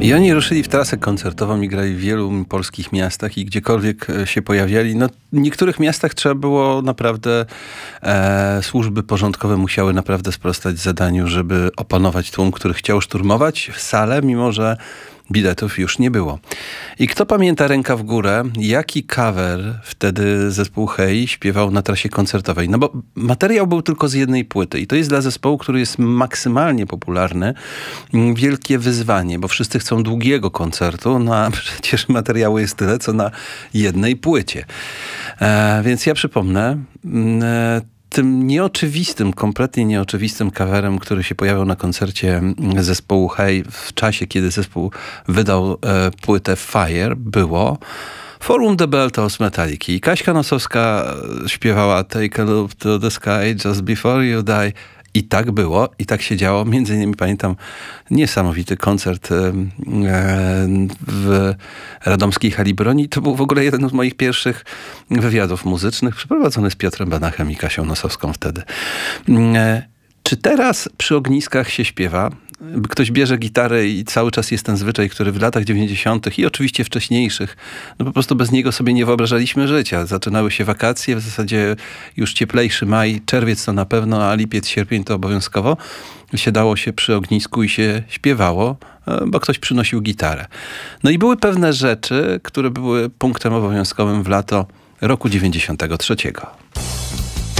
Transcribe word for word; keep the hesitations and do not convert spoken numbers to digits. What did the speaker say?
I oni ruszyli w trasę koncertową i grali w wielu polskich miastach i gdziekolwiek się pojawiali. No, w niektórych miastach trzeba było naprawdę, e, służby porządkowe musiały naprawdę sprostać zadaniu, żeby opanować tłum, który chciał szturmować salę, mimo że biletów już nie było. I kto pamięta Ręka w górę, jaki cover wtedy zespół Hej śpiewał na trasie koncertowej? No bo materiał był tylko z jednej płyty i to jest dla zespołu, który jest maksymalnie popularny, wielkie wyzwanie, bo wszyscy chcą długiego koncertu, no a przecież materiału jest tyle, co na jednej płycie. E, więc ja przypomnę, e, tym nieoczywistym, kompletnie nieoczywistym coverem, który się pojawiał na koncercie zespołu Hej w czasie, kiedy zespół wydał e, płytę Fire, było Forum the Bells Metaliki. Kaśka Nosowska śpiewała Take a Look to the Sky Just Before You Die. I tak było, i tak się działo. Między innymi pamiętam niesamowity koncert e, w radomskiej hali Broni. To był w ogóle jeden z moich pierwszych wywiadów muzycznych, przeprowadzony z Piotrem Banachem i Kasią Nosowską wtedy. E, czy teraz przy ogniskach się śpiewa? Ktoś bierze gitarę i cały czas jest ten zwyczaj, który w latach dziewięćdziesiątych i oczywiście wcześniejszych, no po prostu bez niego sobie nie wyobrażaliśmy życia. Zaczynały się wakacje, w zasadzie już cieplejszy maj, czerwiec to na pewno, a lipiec, sierpień to obowiązkowo. Siadało się przy ognisku i się śpiewało, bo ktoś przynosił gitarę. No i były pewne rzeczy, które były punktem obowiązkowym w lato roku dziewięćdziesiątego trzeciego.